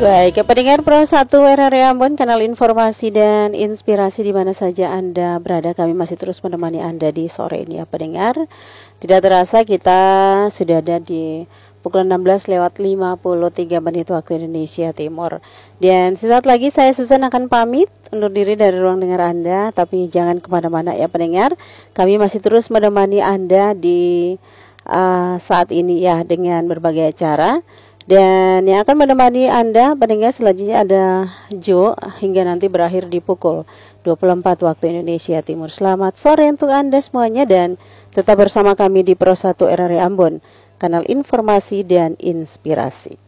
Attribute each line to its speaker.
Speaker 1: Baik, pendengar Pro 1 RRI Ambon, kanal informasi dan inspirasi di mana saja Anda berada. Kami masih terus menemani Anda di sore ini ya pendengar. Tidak terasa kita sudah ada di pukul 16:53 waktu Indonesia Timur. Dan sesaat lagi saya Susan akan pamit undur diri dari ruang dengar Anda. Tapi jangan kemana-mana ya pendengar. Kami masih terus menemani Anda di saat ini ya dengan berbagai acara. Dan yang akan menemani Anda pendengar selanjutnya ada Jo hingga nanti berakhir di pukul 24 waktu Indonesia Timur. Selamat sore untuk Anda semuanya dan tetap bersama kami di Pro 1 RRI Ambon, kanal informasi dan inspirasi.